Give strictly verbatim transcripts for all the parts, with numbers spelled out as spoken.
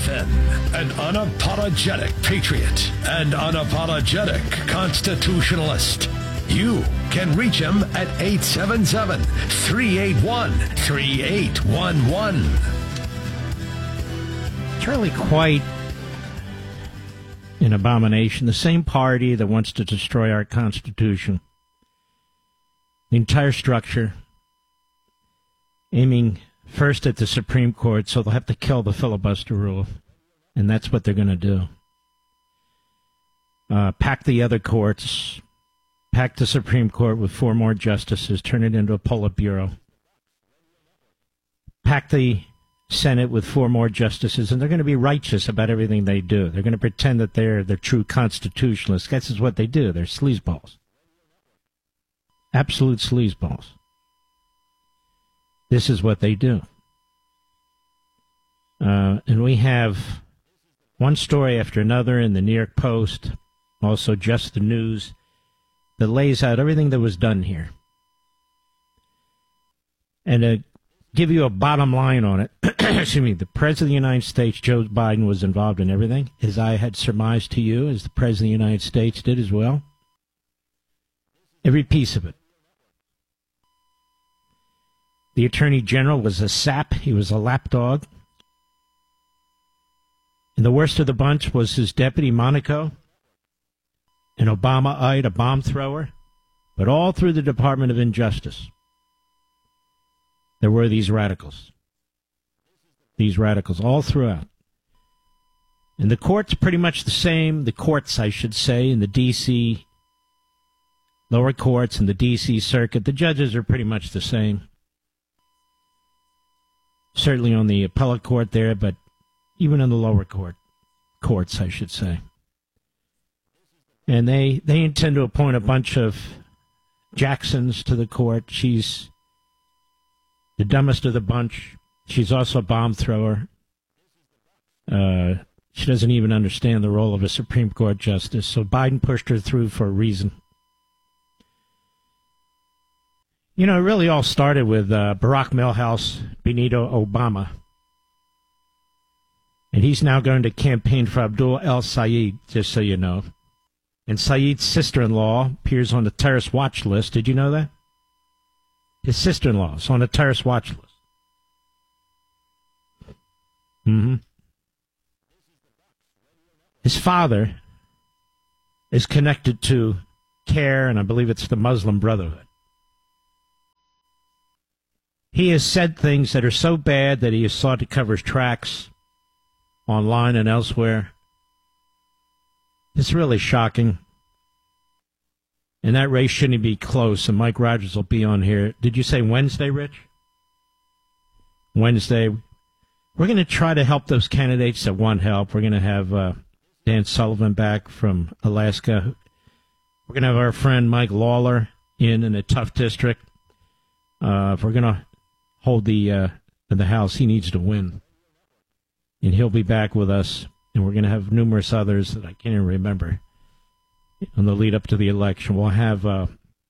Coffin, an unapologetic patriot and unapologetic constitutionalist. You can reach him at eight seven seven, three eight one, three eight one one. It's really quite an abomination. The same party that wants to destroy our Constitution, the entire structure, aiming first at the Supreme Court, so they'll have to kill the filibuster rule, and that's what they're going to do. Uh, pack the other courts, pack the Supreme Court with four more justices, turn it into a Politburo. Pack the Senate with four more justices, and they're going to be righteous about everything they do. They're going to pretend that they're the true constitutionalists. This is what they do. They're sleazeballs. Absolute sleazeballs. This is what they do. Uh, and we have one story after another in the New York Post, also Just the News, that lays out everything that was done here. And to give you a bottom line on it, excuse me, the President of the United States, Joe Biden, was involved in everything, as I had surmised to you, as the President of the United States did as well. Every piece of it. The Attorney General was a sap. He was a lapdog. And the worst of the bunch was his deputy, Monaco, an Obama-ite, a bomb thrower. But all through the Department of Injustice, there were these radicals. These radicals all throughout. And the court's pretty much the same. The courts, I should say, in the D C lower courts and the D C circuit, the judges are pretty much the same. Certainly on the appellate court there, but even in the lower court, courts, I should say. And they, they intend to appoint a bunch of Jacksons to the court. She's the dumbest of the bunch. She's also a bomb thrower. Uh, she doesn't even understand the role of a Supreme Court justice. So Biden pushed her through for a reason. You know, it really all started with uh, Barack Milhouse Benito Obama. And he's now going to campaign for Abdul El-Sayed, just so you know. And Saeed's sister-in-law appears on the terrorist watch list. Did you know that? His sister-in-law is on the terrorist watch list. Mm-hmm. His father is connected to CARE, and I believe it's the Muslim Brotherhood. He has said things that are so bad that he has sought to cover his tracks online and elsewhere. It's really shocking. And that race shouldn't be close, and Mike Rogers will be on here. Did you say Wednesday, Rich? Wednesday. We're going to try to help those candidates that want help. We're going to have uh, Dan Sullivan back from Alaska. We're going to have our friend Mike Lawler in in a tough district. Uh, if we're going to hold the uh, the House, he needs to win. And he'll be back with us. And we're going to have numerous others that I can't even remember on the lead up to the election. We'll have uh,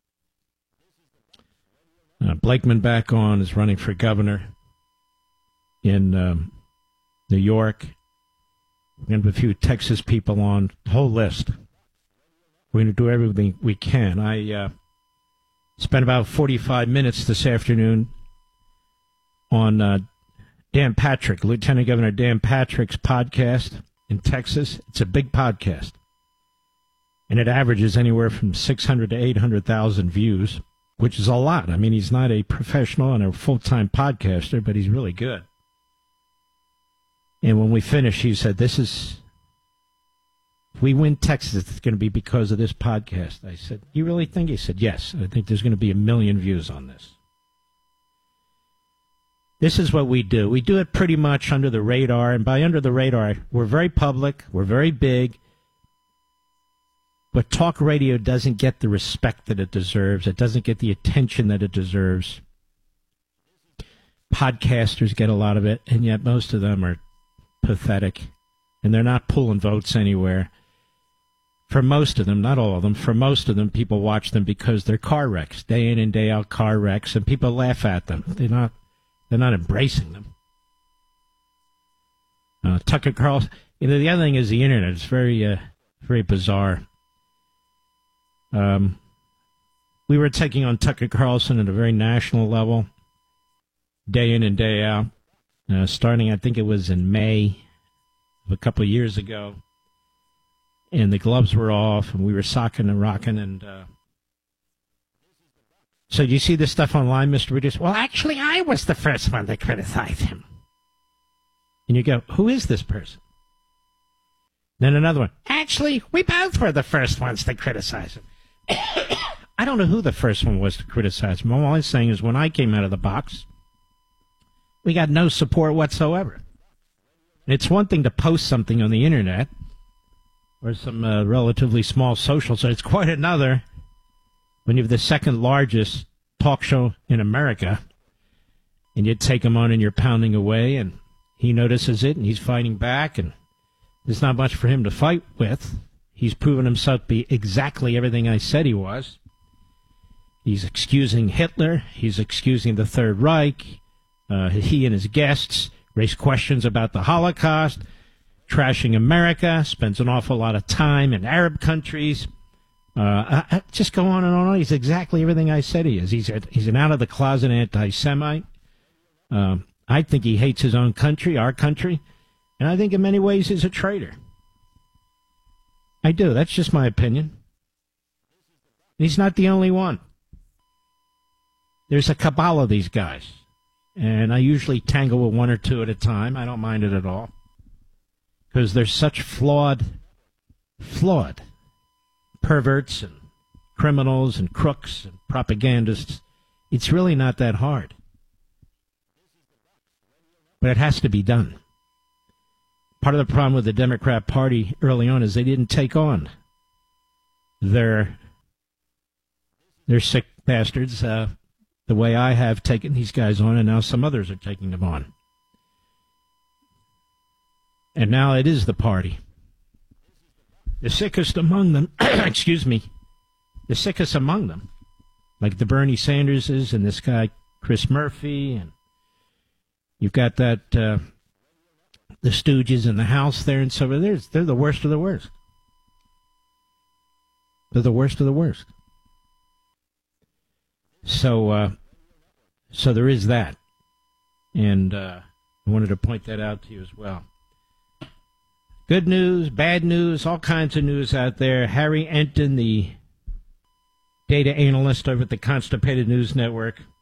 uh, Blakeman back on, is running for governor in um, New York. We're going to have a few Texas people on, the whole list. We're going to do everything we can. I uh, spent about forty-five minutes this afternoon on uh, Dan Patrick, Lieutenant Governor Dan Patrick's podcast in Texas. It's a big podcast. And it averages anywhere from six hundred to eight hundred thousand views, which is a lot. I mean, he's not a professional and a full-time podcaster, but he's really good. And when we finished, he said, this is, if we win Texas, it's going to be because of this podcast. I said, you really think? He said, yes. I think there's going to be a million views on this. This is what we do. We do it pretty much under the radar. And by under the radar, we're very public. We're very big. But talk radio doesn't get the respect that it deserves. It doesn't get the attention that it deserves. Podcasters get a lot of it, and yet most of them are pathetic. And they're not pulling votes anywhere. For most of them, not all of them, for most of them, people watch them because they're car wrecks, day in and day out car wrecks, and people laugh at them. They're not, they're not embracing them. Uh, Tucker Carlson. You know, the other thing is the internet. It's very, uh, very bizarre. Um, we were taking on Tucker Carlson at a very national level, day in and day out. Uh, starting, I think it was in May of a couple of years ago, and the gloves were off, and we were socking and rocking. And uh, so, do you see this stuff online, Mister Reduce? Well, actually, I was the first one to criticize him. And you go, who is this person? Then another one. Actually, we both were the first ones to criticize him. I don't know who the first one was to criticize him. All I'm saying is when I came out of the box, we got no support whatsoever. And it's one thing to post something on the internet or some uh, relatively small social site. It's quite another when you have the second largest talk show in America and you take him on and you're pounding away and he notices it and he's fighting back and there's not much for him to fight with. He's proven himself to be exactly everything I said he was. He's excusing Hitler. He's excusing the Third Reich. Uh, he and his guests raise questions about the Holocaust, trashing America, spends an awful lot of time in Arab countries. Uh, I, I just go on and on. He's exactly everything I said he is. He's, a, he's an out-of-the-closet anti-Semite. Um, I think he hates his own country, our country, and I think in many ways he's a traitor. I do. That's just my opinion. He's not the only one. There's a cabal of these guys. And I usually tangle with one or two at a time. I don't mind it at all. Because they're such flawed, flawed perverts and criminals and crooks and propagandists. It's really not that hard. But it has to be done. Part of the problem with the Democrat Party early on is they didn't take on their, their sick bastards, uh, the way I have taken these guys on, and now some others are taking them on. And now it is the party. The sickest among them, excuse me, the sickest among them, like the Bernie Sanderses and this guy Chris Murphy, and you've got that, uh, the Stooges in the House there, and so they're, they're the worst of the worst. They're the worst of the worst. So, uh, so there is that. And uh, I wanted to point that out to you as well. Good news, bad news, all kinds of news out there. Harry Enton, the data analyst over at the Constipated News Network,